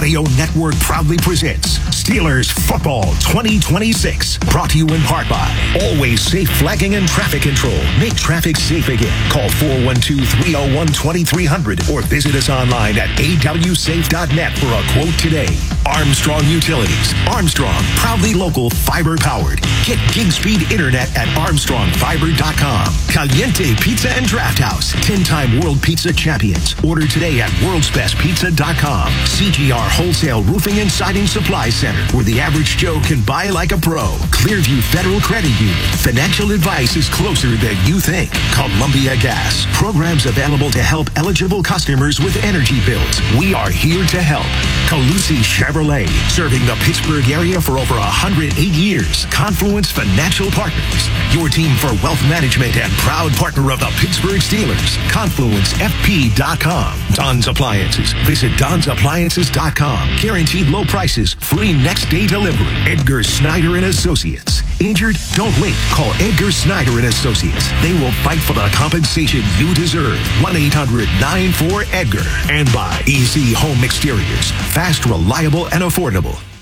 Audio Network proudly presents Steelers Football 2026. Brought to you in part by Always Safe Flagging and Traffic Control. Make traffic safe again. Call 412-301-2300 or visit us online at awsafe.net for a quote today. Armstrong Utilities. Armstrong, proudly local, fiber powered. Get gig speed internet at armstrongfiber.com. Caliente Pizza and Draft House. 10-time World Pizza Champions. Order today at worldsbestpizza.com. CGR Wholesale Roofing and Siding Supply Center, where the average Joe can buy like a pro. Clearview Federal Credit Union. Financial advice is closer than you think. Columbia Gas. Programs available to help eligible customers with energy bills. We are here to help. Calusi Chevrolet, serving the Pittsburgh area for over 108 years. Confluence Financial Partners, your team for wealth management and proud partner of the Pittsburgh Steelers. ConfluenceFP.com. Don's Appliances. Visit Don'sAppliances.com. Guaranteed low prices, free next day delivery. Edgar Snyder and Associates. Injured? Don't wait. Call Edgar Snyder and Associates. They will fight for the compensation you deserve. 1-800-94-EDGAR. And by EZ Home Exteriors. Fast, reliable, and affordable.